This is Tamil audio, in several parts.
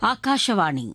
ಆಕಾಶವಾಣಿ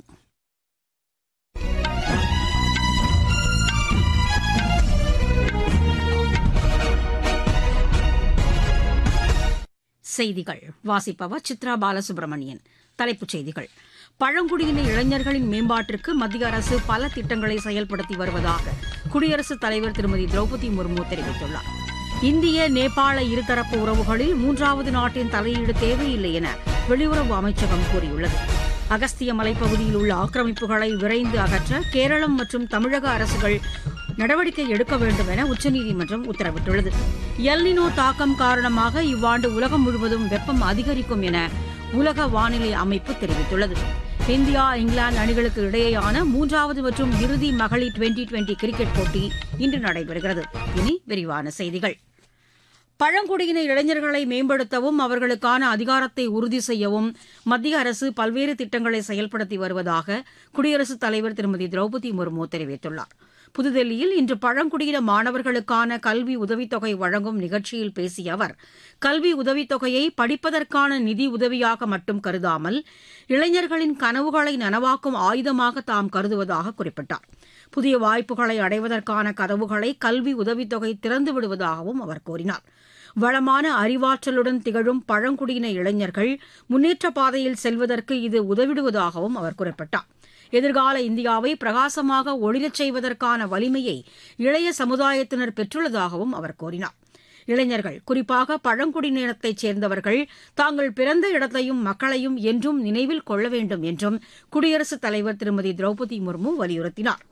செய்திகள் வாசிப்பவர் சித்ரா பாலசுப்ரமணியன். தலைப்புச் செய்திகள்: பழங்குடியின இளைஞர்களின் மேம்பாட்டிற்கு மத்திய அரசு பல திட்டங்களை செயல்படுத்தி வருவதாக குடியரசுத் தலைவர் திருமதி திரௌபதி முர்மு தெரிவித்துள்ளார். இந்திய நேபாள இருதரப்பு உறவுகளில் மூன்றாவது நாட்டின் தலையீடு தேவையில்லை என வெளியுறவு அமைச்சகம் கூறியுள்ளது. அகஸ்திய மலைப்பகுதியில் உள்ள ஆக்கிரமிப்புகளை விரைந்து அகற்ற கேரளம் மற்றும் தமிழக அரசுகள் நடவடிக்கை எடுக்க வேண்டும் என உச்சநீதிமன்றம் உத்தரவிட்டுள்ளது. எல்னினோ தாக்கம் காரணமாக இவ்வாண்டு உலகம் முழுவதும் வெப்பம் அதிகரிக்கும் என உலக வானிலை அமைப்பு தெரிவித்துள்ளது. இந்தியா இங்கிலாந்து அணிகளுக்கு இடையேயான மூன்றாவது மற்றும் இறுதி மகளிர் டுவெண்டி கிரிக்கெட் போட்டி இன்று நடைபெறுகிறது. இனி விரிவான செய்திகள். பழங்குடியின இளைஞர்களை மேம்படுத்தவும் அவர்களுக்கான அதிகாரத்தை உறுதி செய்யவும் மத்திய அரசு பல்வேறு திட்டங்களை செயல்படுத்தி வருவதாக குடியரசுத் தலைவர் திருமதி திரௌபதி முர்மு தெரிவித்துள்ளார். புதுதில்லியில் இன்று பழங்குடியின மாணவர்களுக்கான கல்வி உதவித்தொகை வழங்கும் நிகழ்ச்சியில் பேசிய அவர், கல்வி உதவித்தொகையை படிப்பதற்கான நிதி உதவியாக மட்டும் கருதாமல் இளைஞர்களின் கனவுகளை நனவாக்கும் ஆயுதமாக தாம் கருதுவதாக குறிப்பிட்டார். புதிய வாய்ப்புகளை அடைவதற்கான கதவுகளை கல்வி உதவித்தொகை திறந்து விடுவதாகவும் அவர் கூறினார். வளமான அறிவாற்றலுடன் திகழும் பழங்குடியின இளைஞர்கள் முன்னேற்ற பாதையில் செல்வதற்கு இது உதவிடுவதாகவும் அவர் குறிப்பிட்டார். எதிர்கால இந்தியாவை பிரகாசமாக ஒளிரச் செய்வதற்கான வலிமையை இளைய சமுதாயத்தினர் பெற்றுள்ளதாகவும் அவர் கூறினார். இளைஞர்கள், குறிப்பாக பழங்குடியினத்தைச் சேர்ந்தவர்கள், தாங்கள் பிறந்த இடத்தையும் மக்களையும் என்றும் நினைவில் கொள்ள வேண்டும் என்றும் குடியரசுத் தலைவர் திருமதி திரௌபதி முர்மு வலியுறுத்தினார்.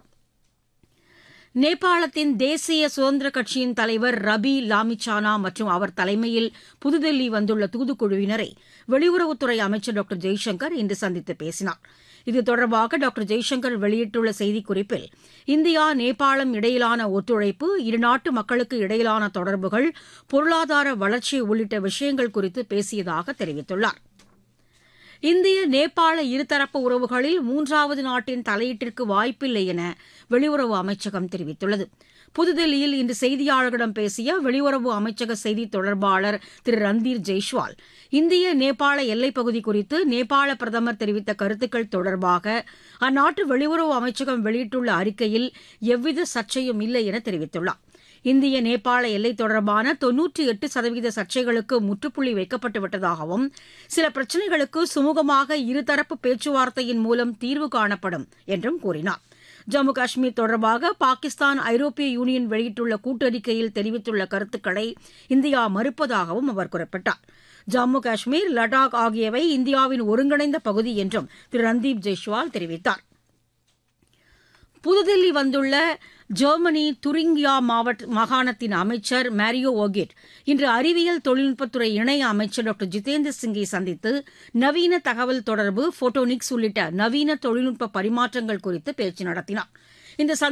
நேபாளத்தின் தேசிய சுதந்திர கட்சியின் தலைவர் ரபி லாமிச்சானா மற்றும் அவர் தலைமையில் புதுதில்லி வந்துள்ள தூதுக்குழுவினரை வெளியுறவுத்துறை அமைச்சர் டாக்டர் ஜெய்சங்கர் இன்று சந்தித்து பேசினார். இது தொடர்பாக டாக்டர் ஜெய்சங்கர் வெளியிட்டுள்ள செய்திக்குறிப்பில், இந்தியா நேபாளம் இடையிலான ஒத்துழைப்பு, இருநாட்டு மக்களுக்கு இடையிலான தொடர்புகள், பொருளாதார வளர்ச்சி உள்ளிட்ட விஷயங்கள் குறித்து பேசியதாக தெரிவித்துள்ளார். இந்திய நேபாள இருதரப்பு உறவுகளில் மூன்றாவது நாட்டின் தலையீட்டிற்கு வாய்ப்பில்லை என வெளியுறவு அமைச்சகம் தெரிவித்துள்ளது. புதுதில்லியில் இன்று செய்தியாளர்களிடம் பேசிய வெளியுறவு அமைச்சக செய்தித் தொடர்பாளர் திரு ரந்தீர் ஜெய்ஷ்வால், இந்திய நேபாள எல்லைப்பகுதி குறித்து நேபாள பிரதமர் தெரிவித்த கருத்துக்கள் தொடர்பாக அந்நாட்டு வெளியுறவு அமைச்சகம் வெளியிட்டுள்ள அறிக்கையில் எவ்வித சர்ச்சையும் இல்லை என தெரிவித்துள்ளார். இந்திய நேபாள எல்லை தொடர்பான 98% சர்ச்சைகளுக்கு முற்றுப்புள்ளி வைக்கப்பட்டு விட்டதாகவும் சில பிரச்சினைகளுக்கு சுமூகமாக இருதரப்பு பேச்சுவார்த்தையின் மூலம் தீர்வு காணப்படும் என்றும் கூறினார். ஜம்மு காஷ்மீர் தொடர்பாக பாகிஸ்தான் ஐரோப்பிய யூனியன் வெளியிட்டுள்ள கூட்டறிக்கையில் தெரிவித்துள்ள கருத்துக்களை இந்தியா மறுப்பதாகவும் அவர் குறிப்பிட்டார். ஜம்மு காஷ்மீர், லடாக் ஆகியவை இந்தியாவின் ஒருங்கிணைந்த பகுதி என்றும் திரு ரந்தீப் ஜெய்ஷ்வால் தெரிவித்தார். புதுதில்லி வந்துள்ள ஜெர்மனி துரிங்கியா மாகாணத்தின் அமைச்சர் மேரியோ ஓகிட் இன்று அறிவியல் தொழில்நுட்பத்துறை இணை அமைச்சர் டாக்டர் ஜிதேந்திர சிங்கை சந்தித்து நவீன தகவல் தொடர்பு, போட்டோனிக்ஸ் உள்ளிட்ட நவீன தொழில்நுட்ப பரிமாற்றங்கள் குறித்து பேச்சு நடத்தினார். இந்த